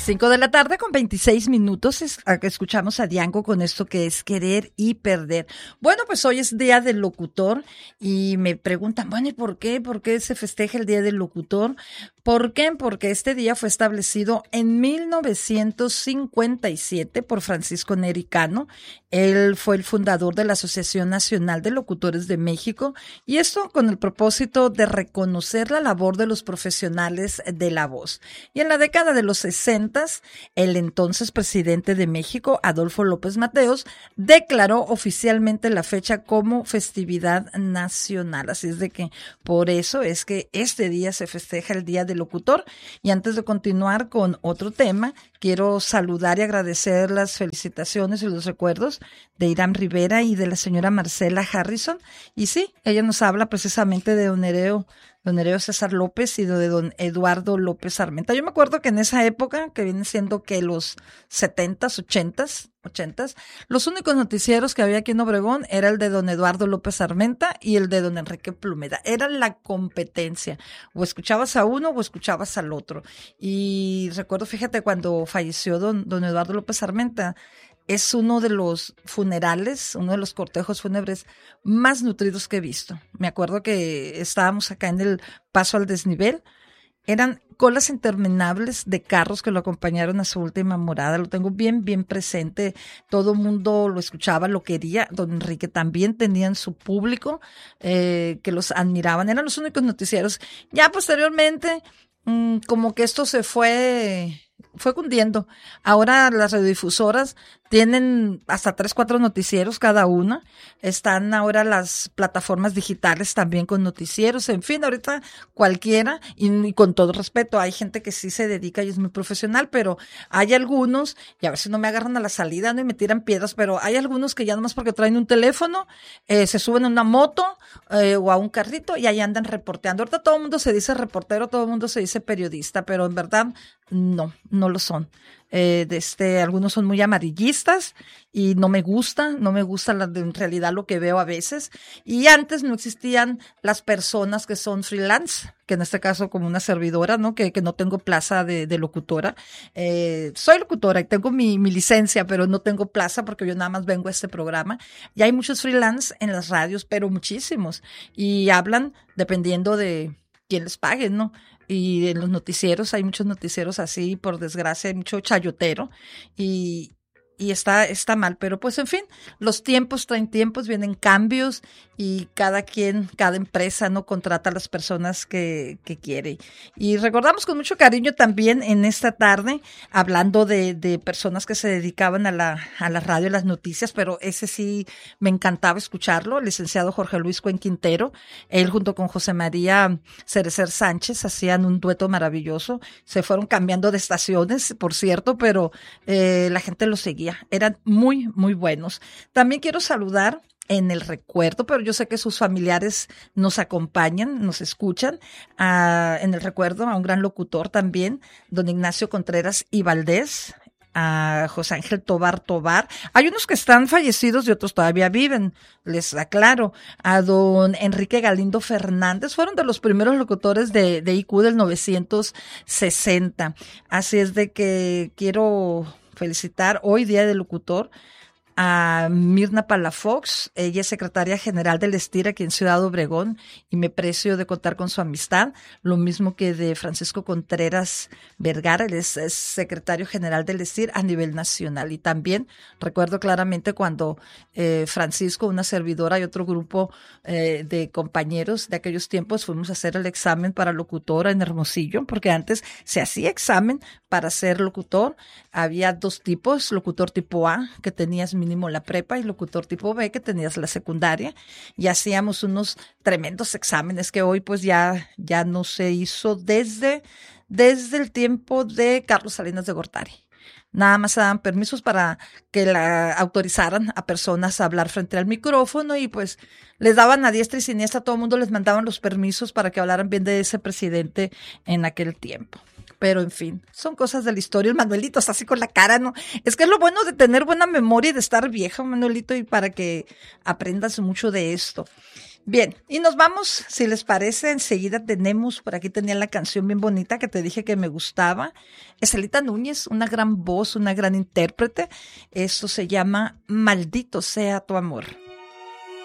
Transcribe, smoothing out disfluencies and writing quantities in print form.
5 de la tarde con 26 minutos, escuchamos a Diango con esto que es querer y perder. Bueno, pues hoy es Día del Locutor y me preguntan, bueno, ¿y por qué? ¿Por qué se festeja el Día del Locutor? ¿Por qué? Porque este día fue establecido en 1957 por Francisco Neri Cano. Él fue el fundador de la Asociación Nacional de Locutores de México y esto con el propósito de reconocer la labor de los profesionales de la voz. Y en la década de los 60, el entonces presidente de México, Adolfo López Mateos, declaró oficialmente la fecha como festividad nacional. Así es de que por eso es que este día se festeja el Día del Locutor. Y antes de continuar con otro tema, quiero saludar y agradecer las felicitaciones y los recuerdos de Irán Rivera y de la señora Marcela Harrison. Y sí, ella nos habla precisamente de don Nereo César López y de don Eduardo López Armenta. Yo me acuerdo que en esa época, que viene siendo que los 70s, 80s, los únicos noticieros que había aquí en Obregón era el de don Eduardo López Armenta y el de don Enrique Plumeda. Era la competencia. O escuchabas a uno o escuchabas al otro. Y recuerdo, fíjate, cuando falleció don Eduardo López Armenta, es uno de los funerales, uno de los cortejos fúnebres más nutridos que he visto. Me acuerdo que estábamos acá en el paso al desnivel. Eran colas interminables de carros que lo acompañaron a su última morada. Lo tengo bien, bien presente. Todo el mundo lo escuchaba, lo quería. Don Enrique también tenían su público que los admiraban. Eran los únicos noticieros. Ya posteriormente, como que esto se fue cundiendo. Ahora las radiodifusoras tienen hasta 3, 4 noticieros cada una. Están ahora las plataformas digitales también con noticieros. En fin, ahorita cualquiera, y con todo respeto, hay gente que sí se dedica y es muy profesional, pero hay algunos, y a ver si no me agarran a la salida, ¿no? Y me tiran piedras, pero hay algunos que ya nomás porque traen un teléfono, se suben a una moto o a un carrito y ahí andan reporteando. Ahorita todo el mundo se dice reportero, todo el mundo se dice periodista, pero en verdad no lo son. Algunos son muy amarillistas y no me gusta en realidad lo que veo a veces. Y antes no existían las personas que son freelance, que en este caso como una servidora, ¿no? Que no tengo plaza de locutora. Soy locutora y tengo mi licencia, pero no tengo plaza porque yo nada más vengo a este programa. Y hay muchos freelance en las radios, pero muchísimos. Y hablan dependiendo de quién les pague, ¿no? Y en los noticieros, hay muchos noticieros así, por desgracia, hay mucho chayotero y está mal, pero pues en fin, los tiempos traen tiempos, vienen cambios y cada empresa no contrata a las personas que quiere. Y recordamos con mucho cariño también en esta tarde, hablando de personas que se dedicaban a la radio y las noticias, pero ese sí me encantaba escucharlo, el licenciado Jorge Luis Cuen Quintero. Él junto con José María Cerecer Sánchez hacían un dueto maravilloso. Se fueron cambiando de estaciones, por cierto, pero la gente los seguía. Eran muy, muy buenos. También quiero saludar en el recuerdo, pero yo sé que sus familiares nos acompañan, nos escuchan, en el recuerdo a un gran locutor también, don Ignacio Contreras y Valdés, a José Ángel Tobar. Hay unos que están fallecidos y otros todavía viven, les aclaro. A don Enrique Galindo Fernández, fueron de los primeros locutores de IQ del 960. Así es de que quiero felicitar hoy, Día del Locutor, a Mirna Palafox. Ella es secretaria general del STIR aquí en Ciudad Obregón y me precio de contar con su amistad, lo mismo que de Francisco Contreras Vergara. Él es secretario general del STIR a nivel nacional. Y también recuerdo claramente cuando Francisco, una servidora y otro grupo de compañeros de aquellos tiempos fuimos a hacer el examen para locutora en Hermosillo, porque antes se hacía examen para ser locutor. Había 2 tipos, locutor tipo A, que tenías mínimo la prepa, y locutor tipo B, que tenías la secundaria, y hacíamos unos tremendos exámenes que hoy pues ya no se hizo desde el tiempo de Carlos Salinas de Gortari. Nada más se daban permisos para que la autorizaran a personas a hablar frente al micrófono y pues les daban a diestra y siniestra, a todo el mundo les mandaban los permisos para que hablaran bien de ese presidente en aquel tiempo. Pero en fin, son cosas de la historia. El Manuelito está así con la cara, ¿no? Es que es lo bueno de tener buena memoria y de estar vieja, Manuelito, y para que aprendas mucho de esto. Bien, y nos vamos, si les parece, enseguida tenemos, por aquí tenía la canción bien bonita que te dije que me gustaba, Estelita Núñez, una gran voz, una gran intérprete, esto se llama Maldito sea tu amor.